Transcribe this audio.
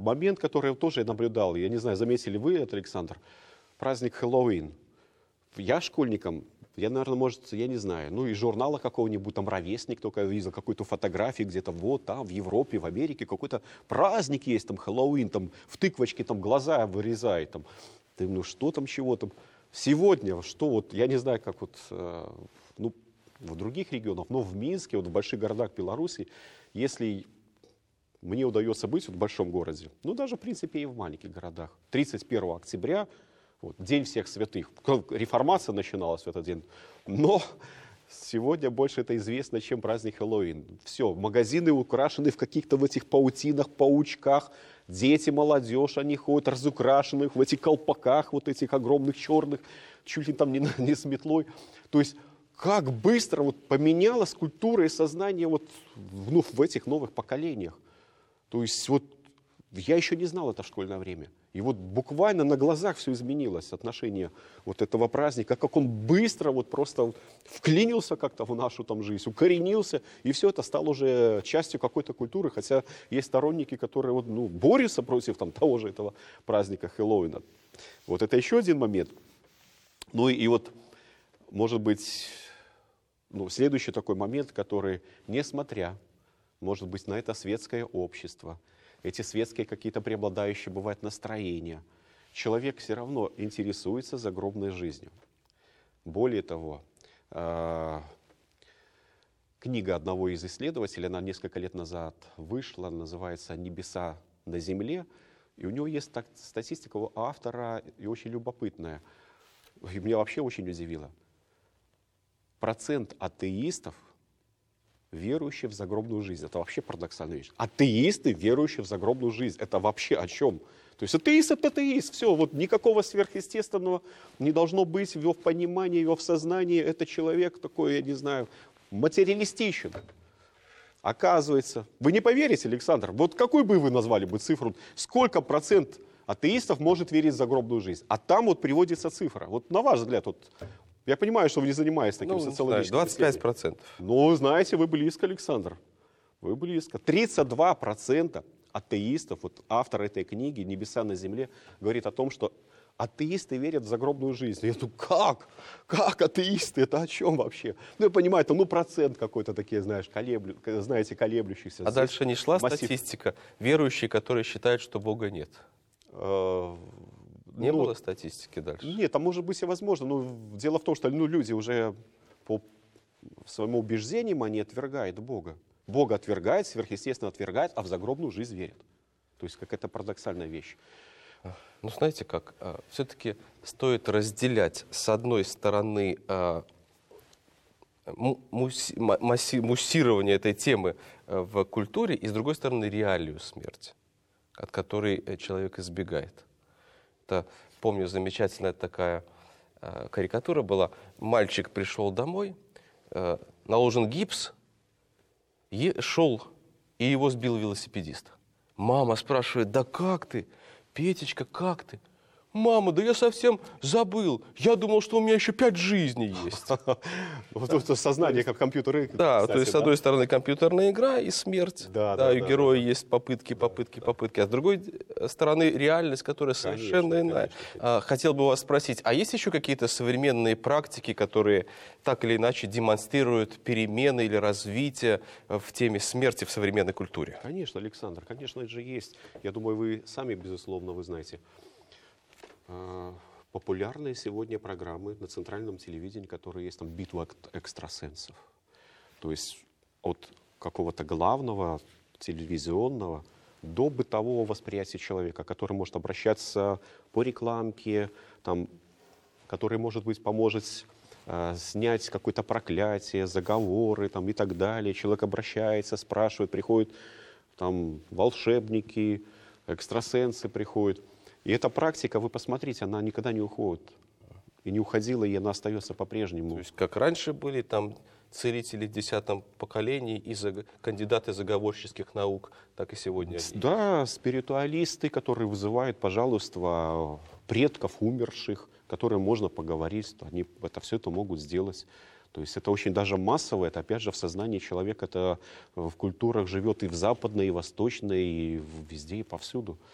момент, который тоже я наблюдал, я не знаю, заметили вы это, Александр, праздник Хэллоуин. Я школьником, я, наверное, может, я не знаю, ну, из журнала какого-нибудь, там, «Ровесник», только видел какую-то фотографию где-то вот там, в Европе, в Америке, какой-то праздник есть, там, Хэллоуин, там, в тыквочке, там, глаза вырезает, там. Ты, ну, что там, чего там. Сегодня, что вот, я не знаю, как вот, ну, в других регионах, но в Минске, вот в больших городах Беларуси, если мне удается быть вот в большом городе, ну, даже, в принципе, и в маленьких городах, 31 октября, вот, День всех святых, реформация начиналась в этот день, но сегодня больше это известно, чем праздник Хэллоуин. Все, магазины украшены в каких-то в этих паутинах, паучках, дети, молодежь, они ходят разукрашенных в этих колпаках, вот этих огромных черных, чуть ли там не с метлой. То есть, как быстро вот поменялась культура и сознание вот, ну, в этих новых поколениях. То есть вот я еще не знал это в школьное время. И вот буквально на глазах все изменилось, отношение вот этого праздника, как он быстро вот просто вклинился как-то в нашу там жизнь, укоренился, и все это стало уже частью какой-то культуры, хотя есть сторонники, которые вот, ну, борются против там, того же этого праздника Хэллоуина. Вот это еще один момент. Ну и вот, может быть, ну, следующий такой момент, который, несмотря, может быть, на это светское общество, эти светские какие-то преобладающие бывают настроения, человек все равно интересуется загробной жизнью. Более того, книга одного из исследователей, она несколько лет назад вышла, называется «Небеса на земле», и у него есть статистика у автора, и очень любопытная, и меня вообще очень удивило. Процент атеистов, верующие в загробную жизнь. Это вообще парадоксальная вещь. Атеисты, верующие в загробную жизнь. Это вообще о чем? То есть атеист — это атеист. Все, вот никакого сверхъестественного не должно быть в его понимании, в его сознании. Это человек такой, я не знаю, материалистичен. Оказывается, вы не поверите, Александр, вот какой бы вы назвали бы цифру, сколько процент атеистов может верить в загробную жизнь? А там вот приводится цифра. Вот на ваш взгляд, вот, я понимаю, что вы не занимаетесь таким социологическим 25%. Ну, знаете, вы близко, Александр. Вы близко. 32% атеистов, вот автор этой книги «Небеса на земле», говорит о том, что атеисты верят в загробную жизнь. Я думаю, как? Как атеисты? Это о чем вообще? Ну, я понимаю, там, ну, процент какой-то такие, знаешь, знаете, колеблющихся. А дальше не шла статистика, верующие, которые считают, что Бога нет? Не было статистики дальше? Нет, там может быть и возможно. Но дело в том, что люди уже по своему убеждению они отвергают Бога. Бога отвергает, сверхъестественно отвергает, а в загробную жизнь верит. То есть какая-то парадоксальная вещь. Ну, знаете как, все-таки стоит разделять, с одной стороны, муссирование этой темы в культуре, и с другой стороны, реалию смерти, от которой человек избегает. Это, помню, замечательная такая карикатура была. Мальчик пришел домой, наложен гипс, шел, и его сбил велосипедист. Мама спрашивает: да как ты? Петечка, как ты? Мама, да я совсем забыл. Я думал, что у меня еще 5 жизней есть. Вот это сознание, как компьютеры. Да, то есть с одной стороны компьютерная игра и смерть. Да, у героя есть попытки. А с другой стороны реальность, которая совершенно иная. Хотел бы вас спросить, а есть еще какие-то современные практики, которые так или иначе демонстрируют перемены или развитие в теме смерти в современной культуре? Конечно, Александр, конечно, это же есть. Я думаю, вы сами, безусловно, вы знаете. Популярные сегодня программы на центральном телевидении, которые есть, там, «Битва экстрасенсов». То есть от какого-то главного телевизионного до бытового восприятия человека, который может обращаться по рекламке, там, который, может быть, поможет снять какое-то проклятие, заговоры там, и так далее. Человек обращается, спрашивает, приходят там волшебники, экстрасенсы приходят. И эта практика, вы посмотрите, она никогда не уходит. И не уходила, и она остается по-прежнему. То есть, как раньше были там целители в 10-м поколении и кандидаты заговорческих наук, так и сегодня. Да, спиритуалисты, которые вызывают пожалуйста предков умерших, которым можно поговорить, они все это могут сделать. То есть это очень даже массово, это опять же в сознании человека, это в культурах живет и в западной, и в восточной, и везде, и повсюду.